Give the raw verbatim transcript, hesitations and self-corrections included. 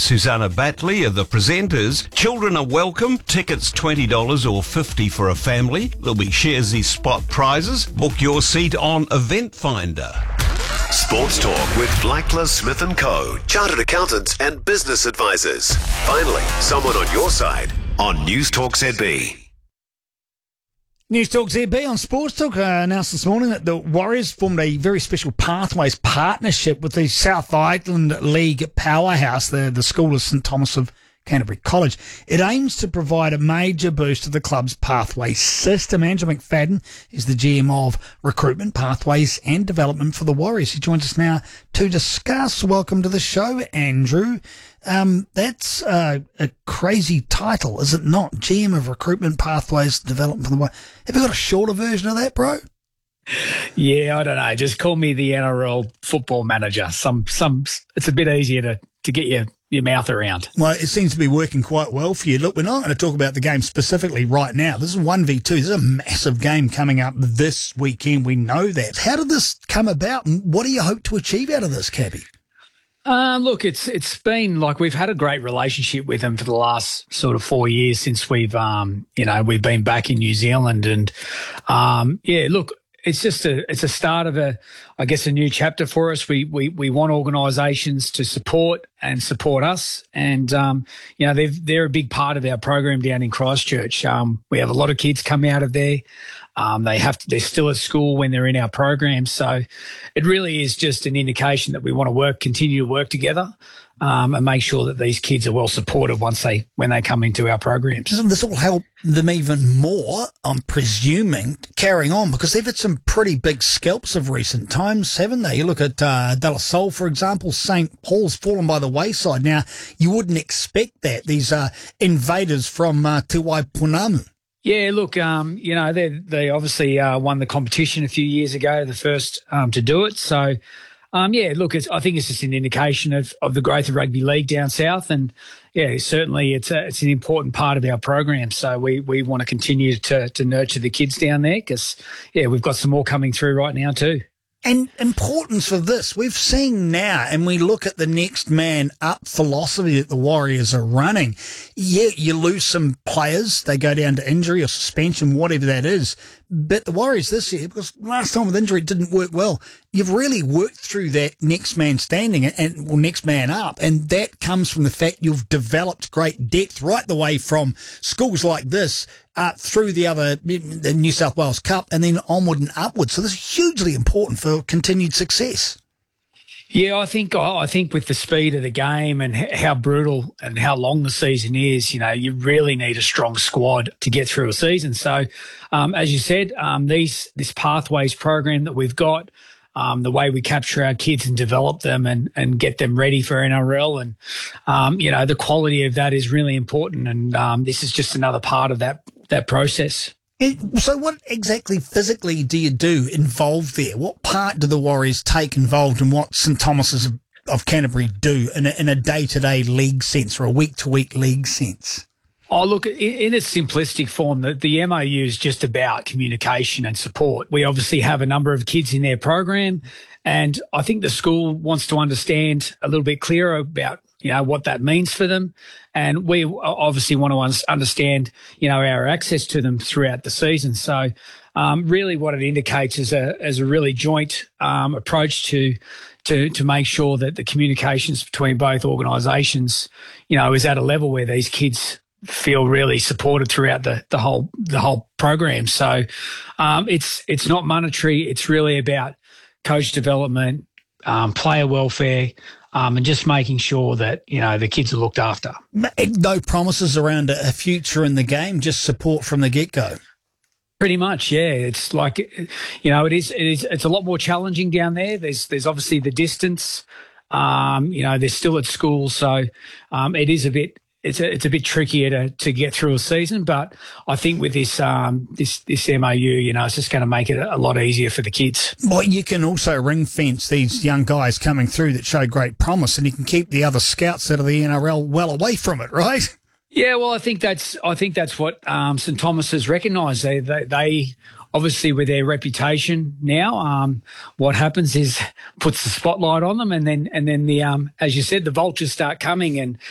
Susanna Batley are the presenters. Children are welcome. Tickets twenty dollars or fifty dollars for a family. There'll be Sharesies spot prizes. Book your seat on Event Finder. Sports Talk with Blackler Smith and Co. Chartered accountants and business advisors. Finally, someone on your side on News Talk Z B. News Talk Z B on Sports Talk uh, announced this morning that the Warriors formed a very special Pathways partnership with the South Island League powerhouse, the, the school of St Thomas of Canterbury College. It aims to provide a major boost to the club's pathway system. Andrew McFadden is the G M of Recruitment, Pathways and Development for the Warriors. He joins us now to discuss. Welcome to the show, Andrew. Um, that's uh, a crazy title, is it not? G M of Recruitment, Pathways, Development for the Warriors. Have you got a shorter version of that, bro? Yeah, I don't know. Just call me the N R L football manager. Some, some. It's a bit easier to, to get your, your mouth around. Well, it seems to be working quite well for you. Look, we're not going to talk about the game specifically right now. This is one v two. This is a massive game coming up this weekend. We know that. How did this come about, and what do you hope to achieve out of this, Cabby? Uh, look, it's it's been like we've had a great relationship with them for the last sort of four years since we've um you know we've been back in New Zealand, and um yeah, look, it's just a it's a start of a I guess a new chapter for us. We we we want organisations to support and support us, and um you know they've they're a big part of our program down in Christchurch. Um, we have a lot of kids come out of there. Um, they have to, they're still at school when they're in our program. So it really is just an indication that we want to work, continue to work together, um, and make sure that these kids are well supported once they, when they come into our programs. Doesn't this all help them even more, I'm presuming, carrying on? Because they've had some pretty big scalps of recent times, haven't they? You look at uh, De La Salle, for example. Saint Paul's fallen by the wayside. Now, you wouldn't expect that. These uh, invaders from uh, Te Waipunamu. Yeah, look, um, you know, they they obviously uh, won the competition a few years ago, the first um, to do it. So, um, yeah, look, it's, I think it's just an indication of, of the growth of rugby league down south, and yeah, certainly it's a, it's an important part of our program. So we we want to continue to to nurture the kids down there because yeah, we've got some more coming through right now too. And importance for this, we've seen now, and we look at the next man up philosophy that the Warriors are running. Yeah, you lose some players, they go down to injury or suspension, whatever that is. But the Warriors this year, because last time with injury it didn't work well, you've really worked through that next man standing and, and well, next man up. And that comes from the fact you've developed great depth right the way from schools like this Uh, through the other, the New South Wales Cup, and then onward and upward. So this is hugely important for continued success. Yeah, I think I think with the speed of the game and how brutal and how long the season is, you know, you really need a strong squad to get through a season. So, um, as you said, um, these this Pathways program that we've got, um, the way we capture our kids and develop them and, and get them ready for N R L, and um, you know, the quality of that is really important. And um, this is just another part of that. that process. So what exactly physically do you do involved there? What part do the Warriors take involved in what St Thomas's of Canterbury do in a, in a day-to-day league sense or a week-to-week league sense? Oh, look, in, in its simplistic form, the, the M O U is just about communication and support. We obviously have a number of kids in their program, and I think the school wants to understand a little bit clearer about you know, what that means for them. And we obviously want to understand, you know, our access to them throughout the season. So um, really what it indicates is a, is a really joint um, approach to, to, to make sure that the communications between both organisations, you know, is at a level where these kids feel really supported throughout the, the whole, the whole program. So um, it's, it's not monetary. It's really about coach development, um, player welfare, Um, and just making sure that, you know, the kids are looked after. No promises around a future in the game, just support from the get-go. Pretty much, yeah. It's like, you know, it is, it is, it's a lot more challenging down there. There's, there's obviously the distance. Um, you know, they're still at school, so um, it is a bit, it's a, it's a bit trickier to, to get through a season. But I think with this, um, this, this M O U, you know, it's just going to make it a lot easier for the kids. Well, you can also ring fence these young guys coming through that show great promise, and you can keep the other scouts out of the N R L well away from it, right? Yeah, well, I think that's, I think that's what um, St Thomas has recognised. They, they, they obviously with their reputation now, um, what happens is puts the spotlight on them, and then and then the um, as you said, the vultures start coming, and